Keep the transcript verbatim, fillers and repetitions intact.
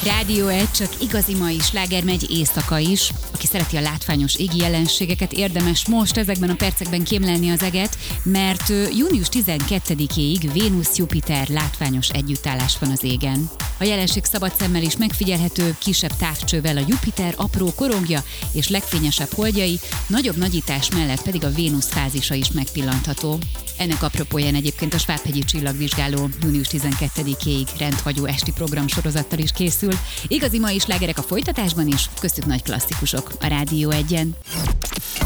Rádió egy, csak igazi mai sláger megy éjszaka is. Aki szereti a látványos égi jelenségeket, érdemes most ezekben a percekben kémlelni az eget, mert június tizenkettedikéig Vénusz-Jupiter látványos együttállás van az égen. A jelenség szabad szemmel is megfigyelhető, kisebb távcsővel a Jupiter apró korongja és legfényesebb holdjai, nagyobb nagyítás mellett pedig a Vénusz fázisa is megpillantható. Ennek apropóján egyébként a Svábhegyi Csillagvizsgáló június tizenkettedikéig rendhagyó esti programsorozattal is készül. Igazi mai slágerek a folytatásban is, köztük nagy klasszikusok a Rádió egyen.